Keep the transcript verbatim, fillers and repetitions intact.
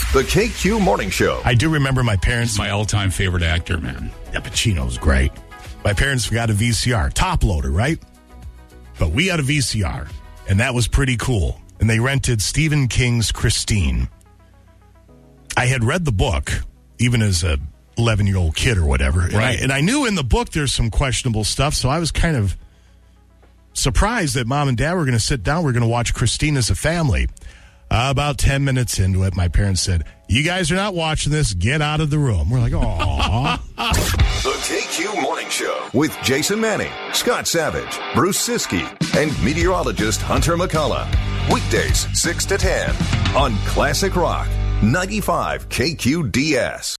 The K Q Morning Show. I do remember my parents. My all-time favorite actor, man. Yeah, Pacino's great. My parents got a V C R, top loader, right? But we had a V C R, and that was pretty cool. And they rented Stephen King's Christine. I had read the book, even as a eleven-year-old kid or whatever. And, right. I, and I knew in the book there's some questionable stuff, so I was kind of surprised that Mom and Dad were going to sit down. We're going to watch Christine as a family. Uh, about ten minutes into it, my parents said, "You guys are not watching this. Get out of the room." We're like, "Aw." The K Q Morning Show with Jason Manning, Scott Savage, Bruce Siskey, and meteorologist Hunter McCullough. Weekdays, six to ten on Classic Rock, ninety-five K Q D S.